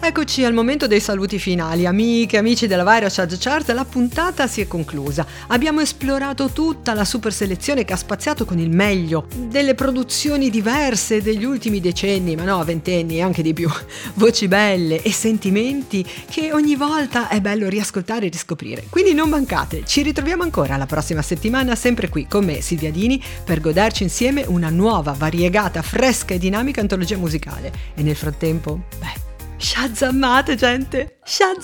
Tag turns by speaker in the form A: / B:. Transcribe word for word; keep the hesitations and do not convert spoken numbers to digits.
A: Eccoci al momento dei saluti finali. Amiche, amici della Virus Chart, la puntata si è conclusa. Abbiamo esplorato tutta la super selezione che ha spaziato con il meglio delle produzioni diverse degli ultimi decenni, ma no, ventenni e anche di più. Voci belle e sentimenti che ogni volta è bello riascoltare e riscoprire. Quindi non mancate, ci ritroviamo ancora la prossima settimana, sempre qui con me, Silvia Dini, per goderci insieme una nuova, variegata, fresca e dinamica antologia musicale. E nel frattempo, beh, shazammate gente, shazammate!